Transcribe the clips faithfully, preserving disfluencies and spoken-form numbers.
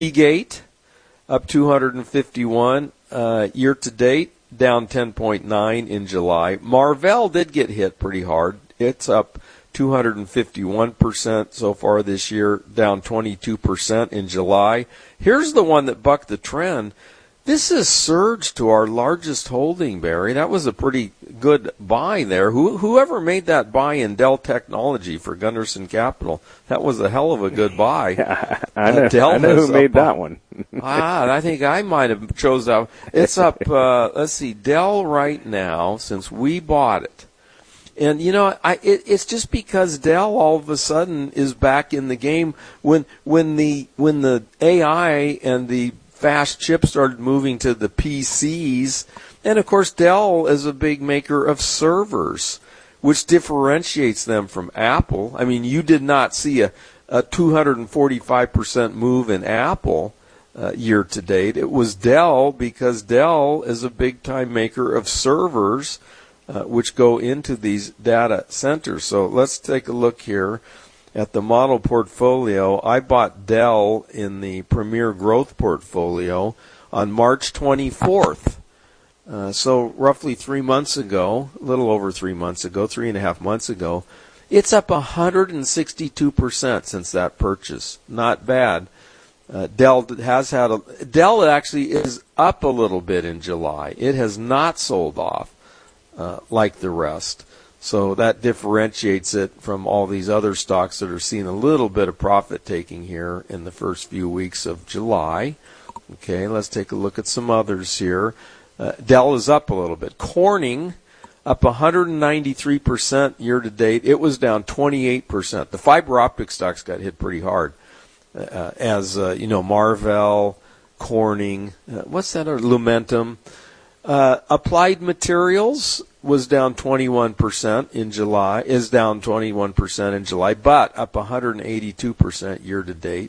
Seagate up two hundred fifty-one uh, year to date, down ten point nine in July. Marvell did get hit pretty hard. It's up two hundred fifty-one percent so far this year, down twenty-two percent in July. Here's the one that bucked the trend. This has surged to our largest holding, Barry. That was a pretty good buy there. Who, whoever made that buy in Dell Technology for Gunderson Capital, that was a hell of a good buy. I know, uh, I know who made that one. ah, I think I might have chose that. It's up, uh, let's see, Dell right now, since we bought it. And, you know, I, it, it's just because Dell all of a sudden is back in the game when, when the, when the A I and the fast chips started moving to the P Cs. And, of course, Dell is a big maker of servers, which differentiates them from Apple. I mean, you did not see a, a two hundred forty-five percent move in Apple uh, year to date. It was Dell because Dell is a big-time maker of servers, uh, which go into these data centers. So let's take a look here at the model portfolio. I bought Dell in the Premier Growth portfolio on March twenty-fourth. Uh, so roughly three months ago, a little over three months ago, three and a half months ago. It's up one hundred sixty-two percent since that purchase. Not bad. Uh, Dell has had a, Dell actually is up a little bit in July. It has not sold off uh, like the rest. So that differentiates it from all these other stocks that are seeing a little bit of profit taking here in the first few weeks of July. Okay, let's take a look at some others here. Uh, Dell is up a little bit. Corning up one hundred ninety-three percent year to date. It was down twenty-eight percent. The fiber optic stocks got hit pretty hard, uh, as uh, you know, Marvell, Corning, uh, what's that? Or Lumentum. Uh, Applied Materials was down twenty-one percent in July, is down twenty-one percent in July, but up one hundred eighty-two percent year to date.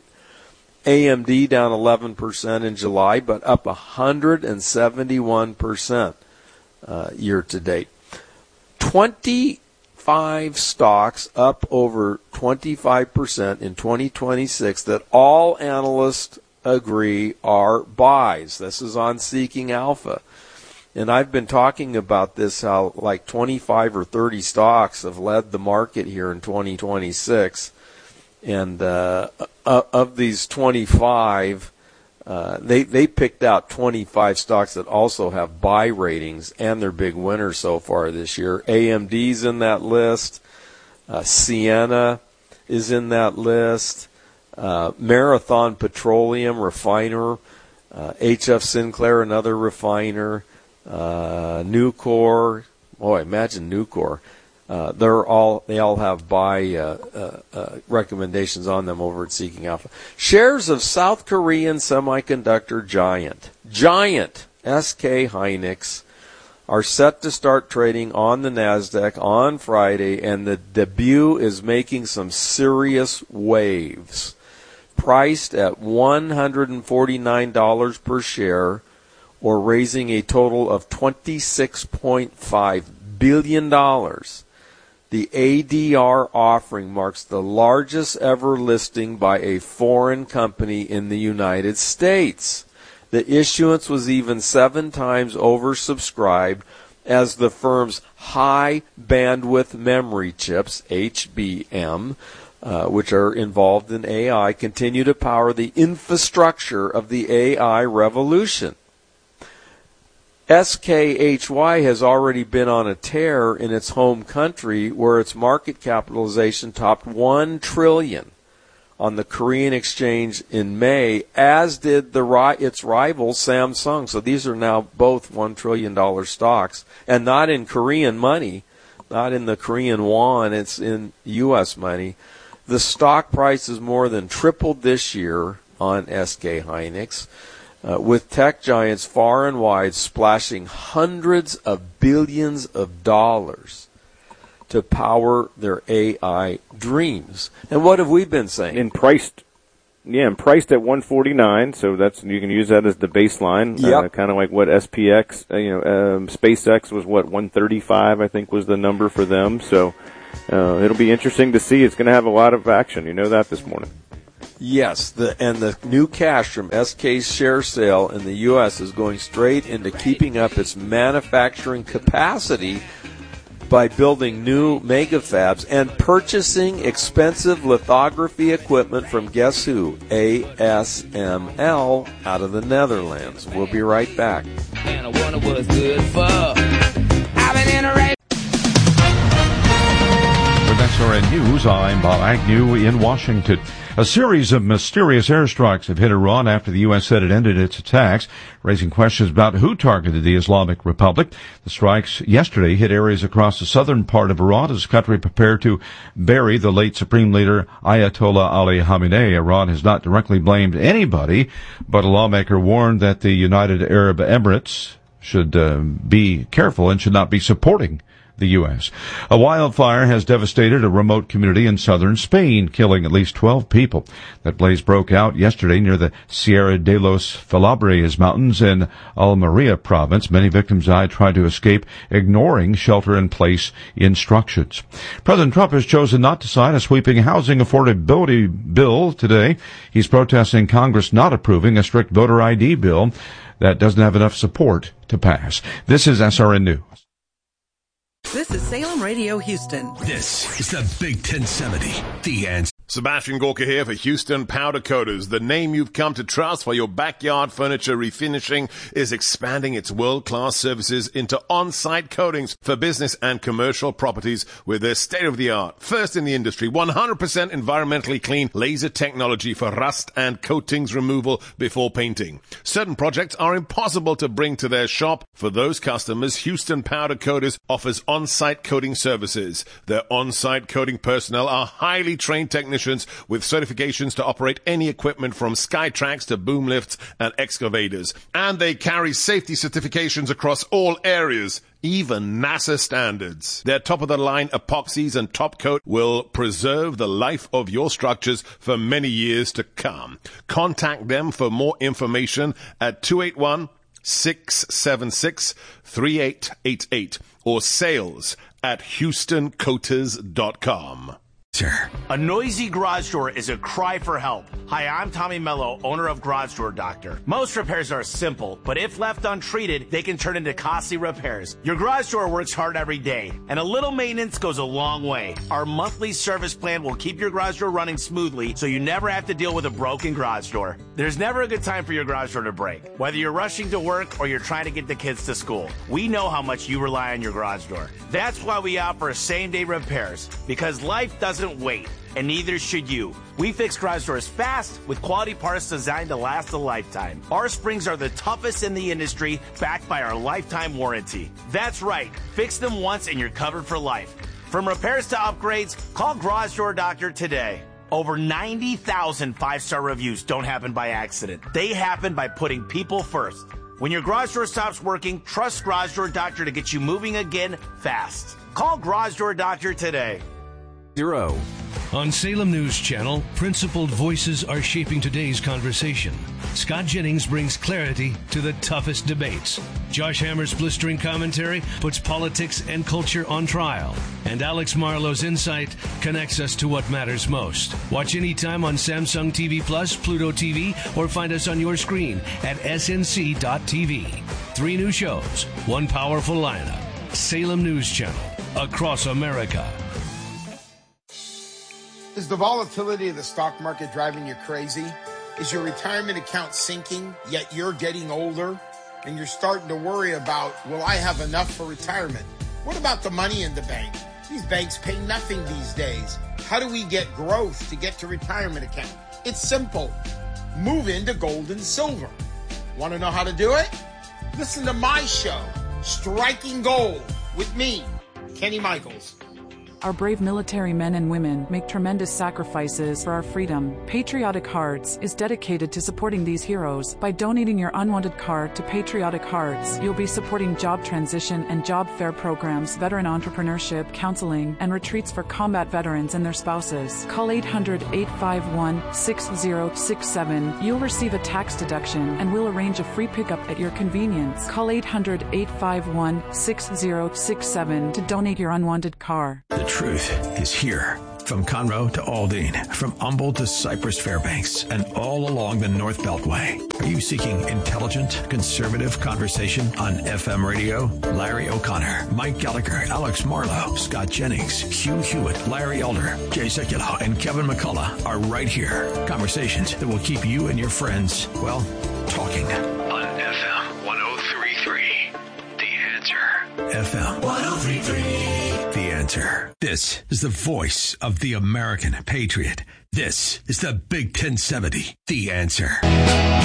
A M D down eleven percent in July, but up one hundred seventy-one percent uh, year to date. twenty-five stocks up over twenty-five percent in twenty twenty-six that all analysts agree are buys. This is on Seeking Alpha. And I've been talking about this, how like twenty-five or thirty stocks have led the market here in twenty twenty-six. And uh, of these twenty-five, uh, they, they picked out twenty-five stocks that also have buy ratings, and they're big winners so far this year. A M D's in that list. Uh, Sienna is in that list. Uh, Marathon Petroleum, refiner. Uh, H F Sinclair, another refiner. Uh, Nucor, boy, imagine Nucor. Uh, they're all, they all have buy uh, uh, uh, recommendations on them over at Seeking Alpha. Shares of South Korean semiconductor giant, giant S K Hynix, are set to start trading on the NASDAQ on Friday, and the debut is making some serious waves. Priced at one hundred forty-nine dollars per share, or raising a total of twenty-six point five billion dollars. The A D R offering marks the largest ever listing by a foreign company in the United States. The issuance was even seven times oversubscribed as the firm's high bandwidth memory chips, H B M, uh, which are involved in A I, continue to power the infrastructure of the A I revolution. S K H Y has already been on a tear in its home country, where its market capitalization topped one trillion dollars on the Korean exchange in May, as did the its rival Samsung. So these are now both one trillion dollars stocks, and not in Korean money, not in the Korean won, it's in U S money. The stock price has more than tripled this year on S K Hynix. Uh, with tech giants far and wide splashing hundreds of billions of dollars to power their A I dreams. And what have we been saying? And priced, yeah, and priced at one forty-nine. So that's, you can use that as the baseline. Yep. Uh, kind of like what S P X, uh, you know, um, SpaceX was what one thirty-five, I think, was the number for them. So uh, it'll be interesting to see. It's going to have a lot of action. You know that this morning. Yes, the and the new cash from S K's share sale in the U S is going straight into keeping up its manufacturing capacity by building new mega fabs and purchasing expensive lithography equipment from guess who? A S M L out of the Netherlands. We'll be right back. And I wonder what's good for. I've been in a race. With S R N News, I'm Bob Agnew in Washington. A series of mysterious airstrikes have hit Iran after the U S said it ended its attacks, raising questions about who targeted the Islamic Republic. The strikes yesterday hit areas across the southern part of Iran as the country prepared to bury the late Supreme Leader Ayatollah Ali Khamenei. Iran has not directly blamed anybody, but a lawmaker warned that the United Arab Emirates should uh, be careful and should not be supporting the U S. A wildfire has devastated a remote community in southern Spain, killing at least twelve people. That blaze broke out yesterday near the Sierra de los Filabres mountains in Almeria province. Many victims died trying to escape, ignoring shelter-in-place instructions. President Trump has chosen not to sign a sweeping housing affordability bill today. He's protesting Congress not approving a strict voter I D bill that doesn't have enough support to pass. This is S R N News. This is Salem Radio Houston. This is the Big ten seventy, The Answer. Sebastian Gorka here for Houston Powder Coaters. The name you've come to trust for your backyard furniture refinishing is expanding its world-class services into on-site coatings for business and commercial properties with their state-of-the-art, first in the industry, one hundred percent environmentally clean laser technology for rust and coatings removal before painting. Certain projects are impossible to bring to their shop. For those customers, Houston Powder Coaters offers on-site coating services. Their on-site coating personnel are highly trained technicians with certifications to operate any equipment from Skytrax to boom lifts and excavators. And they carry safety certifications across all areas, even NASA standards. Their top-of-the-line epoxies and top coat will preserve the life of your structures for many years to come. Contact them for more information at two eight one, six seven six, three eight eight eight or sales at houston coaters dot com. A noisy garage door is a cry for help. Hi, I'm Tommy Mello, owner of Garage Door Doctor. Most repairs are simple, but if left untreated, they can turn into costly repairs. Your garage door works hard every day, and a little maintenance goes a long way. Our monthly service plan will keep your garage door running smoothly, so you never have to deal with a broken garage door. There's never a good time for your garage door to break. Whether you're rushing to work or you're trying to get the kids to school, we know how much you rely on your garage door. That's why we offer same-day repairs, because life doesn't wait, and neither should you. We fix garage doors fast with quality parts designed to last a lifetime. Our springs are the toughest in the industry, backed by our lifetime warranty. That's right, fix them once and you're covered for life. From repairs to upgrades, call Garage Door Doctor today. Over ninety thousand five-star reviews don't happen by accident. They happen by putting people first. When your garage door stops working, trust Garage Door Doctor to get you moving again fast. Call Garage Door Doctor today. Zero. On Salem News Channel, principled voices are shaping today's conversation. Scott Jennings brings clarity to the toughest debates. Josh Hammer's blistering commentary puts politics and culture on trial. And Alex Marlowe's insight connects us to what matters most. Watch anytime on Samsung T V Plus, Pluto T V, or find us on your screen at S N C dot T V. Three new shows, one powerful lineup. Salem News Channel, across America. Is the volatility of the stock market driving you crazy? Is your retirement account sinking, yet you're getting older and you're starting to worry about, will I have enough for retirement? What about the money in the bank? These banks pay nothing these days. How do we get growth to get to retirement account? It's simple. Move into gold and silver. Want to know how to do it? Listen to my show, Striking Gold, with me, Kenny Michaels. Our brave military men and women make tremendous sacrifices for our freedom. Patriotic Hearts is dedicated to supporting these heroes. By donating your unwanted card to Patriotic Hearts, you'll be supporting job transition and job fair programs, veteran entrepreneurship, counseling, and retreats for combat veterans and their spouses. Call eight hundred, eight five one, six zero six seven. You'll receive a tax deduction, and we'll arrange a free pickup at your convenience. Call eight hundred, eight five one, six zero six seven to donate your unwanted car. The truth is here. From Conroe to Aldine, from Humboldt to Cypress Fairbanks, and all along the North Beltway. Are you seeking intelligent, conservative conversation on F M radio? Larry O'Connor, Mike Gallagher, Alex Marlowe, Scott Jennings, Hugh Hewitt, Larry Elder, Jay Sekulow, and Kevin McCullough are right here. Conversations that will keep you and your friends, well, talking. On F M one oh three point three, The Answer. F M one oh three point three, The Answer. This is the voice of the American patriot. This is the Big ten seventy, The Answer.